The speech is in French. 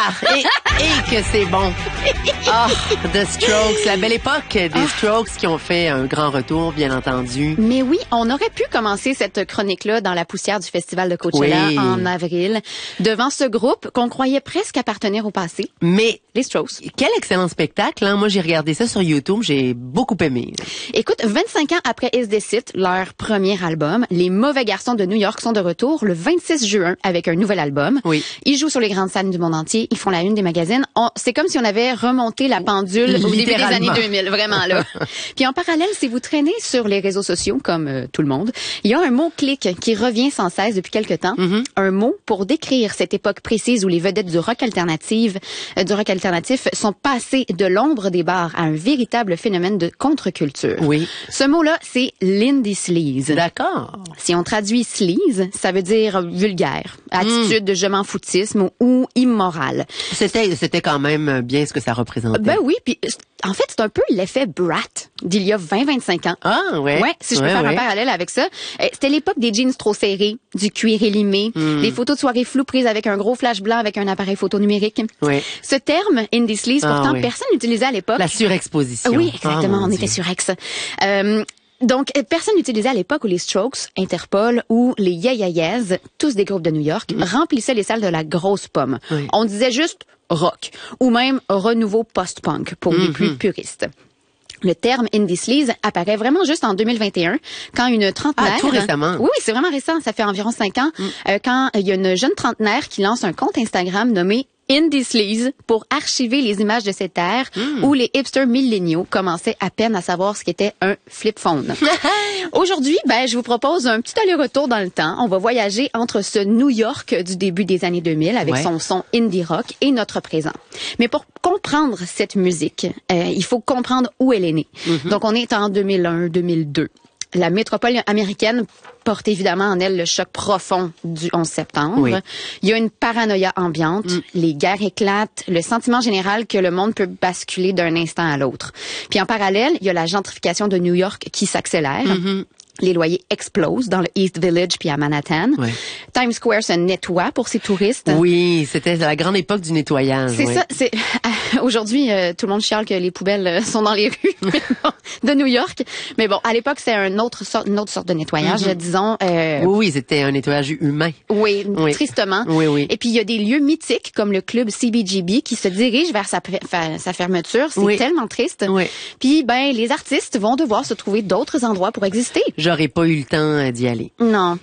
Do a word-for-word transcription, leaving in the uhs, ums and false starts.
Ah, et, et que c'est bon. Ah, The Strokes, la belle époque des oh. Strokes qui ont fait un grand retour, bien entendu. Mais oui, on aurait pu commencer cette chronique-là dans la poussière du festival de Coachella oui. en avril, devant ce groupe qu'on croyait presque appartenir au passé. Mais les Strokes. Quel excellent spectacle, hein? Moi, j'ai regardé ça sur YouTube, j'ai beaucoup aimé. Écoute, vingt-cinq ans après Is This It, leur premier album, les Mauvais Garçons de New York sont de retour le vingt-six juin avec un nouvel album. Oui. Ils jouent sur les grandes scènes du monde entier, ils font la une des magazines. On, c'est comme si on avait remonté la pendule au début des années deux mille, vraiment là. Puis en parallèle, si vous traînez sur les réseaux sociaux, comme euh, tout le monde, il y a un mot-clic qui revient sans cesse depuis quelque temps. Mm-hmm. Un mot pour décrire cette époque précise où les vedettes du rock alternatif, euh, du rock alternatif sont passées de l'ombre des bars à un véritable phénomène de contre-culture. Oui. Ce mot-là, c'est l'indie sleaze. D'accord. Si on traduit sleaze, ça veut dire vulgaire, attitude mm. de je m'en foutisme ou immoral. C'était, c'était quand même bien ce que ça représentait. Ben oui, puis en fait, c'est un peu l'effet Brat d'il y a vingt à vingt-cinq ans. Ah, ouais. Ouais, si je peux ouais, faire ouais. un parallèle avec ça. C'était l'époque des jeans trop serrés, du cuir élimé, mm. des photos de soirées floues prises avec un gros flash blanc avec un appareil photo numérique. Ouais. Ce terme, indie sleaze, ah, pourtant, oui. personne n'utilisait à l'époque. La surexposition. Oui, exactement, oh, on Dieu. était surex. Euh, Donc, personne n'utilisait à l'époque où les Strokes, Interpol ou les Yeah Yeah Yeahs, tous des groupes de New York, mm. remplissaient les salles de la grosse pomme. Oui. On disait juste rock ou même renouveau post-punk pour mm-hmm. les plus puristes. Le terme indie sleaze apparaît vraiment juste en deux mille vingt et un, quand une trentenaire... Ah, tout récemment. Oui, oui, c'est vraiment récent, ça fait environ cinq ans, mm. euh, quand il y a une jeune trentenaire qui lance un compte Instagram nommé Indie Sleaze pour archiver les images de cette ère mm. où les hipsters milléniaux commençaient à peine à savoir ce qu'était un flip phone. Aujourd'hui, ben, je vous propose un petit aller-retour dans le temps. On va voyager entre ce New York du début des années deux mille avec ouais. son son indie rock et notre présent. Mais pour comprendre cette musique, euh, il faut comprendre où elle est née. Mm-hmm. Donc, on est en deux mille un deux mille deux. La métropole américaine porte évidemment en elle le choc profond du onze septembre. Oui. Il y a une paranoïa ambiante, mm. les guerres éclatent, le sentiment général que le monde peut basculer d'un instant à l'autre. Puis en parallèle, il y a la gentrification de New York qui s'accélère. Mm-hmm. Les loyers explosent dans le East Village puis à Manhattan. Oui. Times Square se nettoie pour ses touristes. Oui, c'était la grande époque du nettoyage. C'est oui. ça. C'est aujourd'hui, euh, tout le monde chiale que les poubelles sont dans les rues de New York. Mais bon, à l'époque, c'était un autre sorte, une autre sorte de nettoyage, mm-hmm. disons. Euh, oui, oui, c'était un nettoyage humain. Oui, oui, tristement. Oui, oui. Et puis il y a des lieux mythiques comme le club C B G B qui se dirige vers sa, sa fermeture. C'est oui. tellement triste. Oui. Puis ben, les artistes vont devoir se trouver d'autres endroits pour exister. J'aurais pas eu le temps d'y aller. Non.